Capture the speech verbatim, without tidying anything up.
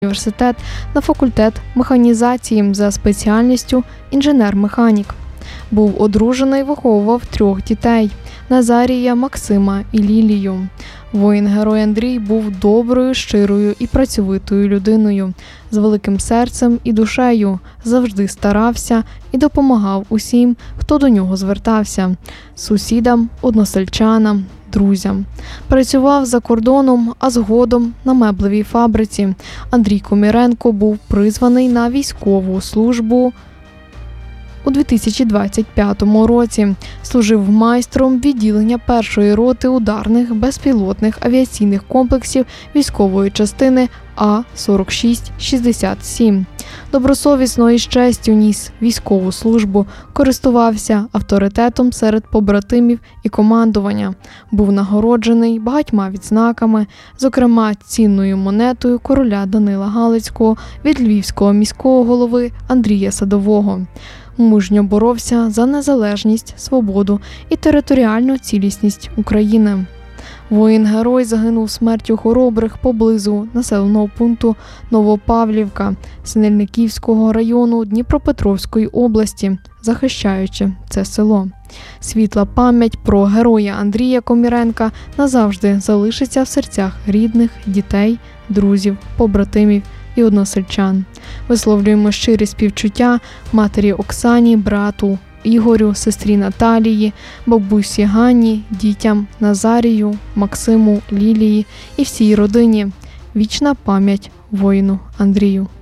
університет на факультет механізації за спеціальністю інженер-механік. Був одружений, виховував трьох дітей – Назарія, Максима і Лілію. Воїн-герой Андрій був доброю, щирою і працьовитою людиною, з великим серцем і душею, завжди старався і допомагав усім, хто до нього звертався – сусідам, односельчанам, друзям. Працював за кордоном, а згодом на меблевій фабриці. Андрій Коміренко був призваний на військову службу у дві тисячі двадцять п'ятому році. Служив майстром відділення першої роти ударних безпілотних авіаційних комплексів військової частини А сорок шість шістдесят сім. Добросовісно і з честю ніс військову службу, користувався авторитетом серед побратимів і командування. Був нагороджений багатьма відзнаками, зокрема цінною монетою короля Данила Галицького від львівського міського голови Андрія Садового. Мужньо боровся за незалежність, свободу і територіальну цілісність України. Воїн-герой загинув смертю хоробрих поблизу населеного пункту Новопавлівка Синельниківського району Дніпропетровської області, захищаючи це село. Світла пам'ять про героя Андрія Коміренка назавжди залишиться в серцях рідних, дітей, друзів, побратимів і односельчан. Висловлюємо щирі співчуття матері Оксані, брату Ігорю, сестрі Наталії, бабусі Ганні, дітям Назарію, Максиму, Лілії і всій родині. Вічна пам'ять воїну Андрію.